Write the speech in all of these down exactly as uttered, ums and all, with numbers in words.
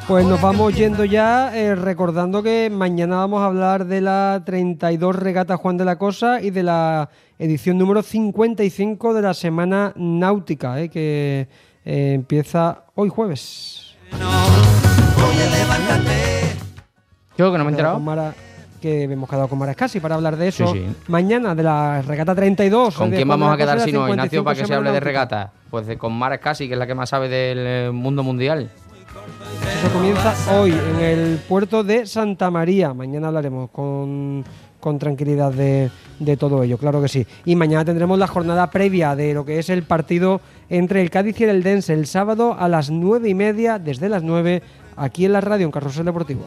Pues nos vamos yendo ya, eh, recordando que mañana vamos a hablar de la treinta y dos Regata Juan de la Cosa y de la edición número cincuenta y cinco de la Semana Náutica, eh, que eh, empieza hoy jueves. Yo que no me he enterado. Mara, que hemos quedado con Mara Escasi para hablar de eso. Sí, sí. Mañana de la Regata treinta y dos. ¿Con quién vamos a quedar si no, Ignacio, para que se hable de Náutica. regata? Pues de, con Mara Escasi, que es la que más sabe del eh, mundo mundial. Eso comienza hoy en el puerto de Santa María. Mañana hablaremos con, con tranquilidad de, de todo ello, claro que sí. Y mañana tendremos la jornada previa de lo que es el partido entre el Cádiz y el Eldense el sábado a las nueve y media, desde las nueve, aquí en la radio, en Carrusel Deportivo.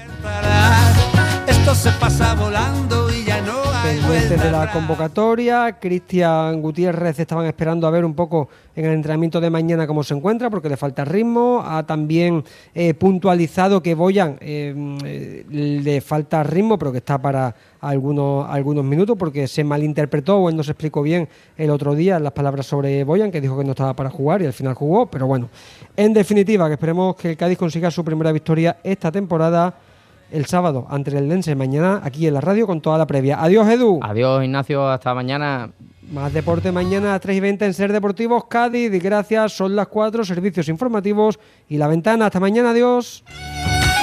Esto se pasa volando y ya no hay Pendientes de la convocatoria, Cristian Gutiérrez estaban esperando a ver un poco en el entrenamiento de mañana cómo se encuentra, porque le falta ritmo. Ha también eh, puntualizado que Boyan eh, eh, le falta ritmo, pero que está para algunos, algunos minutos, porque se malinterpretó o él no se explicó bien el otro día las palabras sobre Boyan, que dijo que no estaba para jugar y al final jugó. Pero bueno, en definitiva, que esperemos que el Cádiz consiga su primera victoria esta temporada el sábado ante el Eldense, mañana aquí en la radio con toda la previa. Adiós, Edu. Adiós, Ignacio, hasta mañana. Más deporte mañana a las tres y veinte en Ser Deportivos Cádiz. Y gracias, son las cuatro, servicios informativos y La Ventana. Hasta mañana, adiós.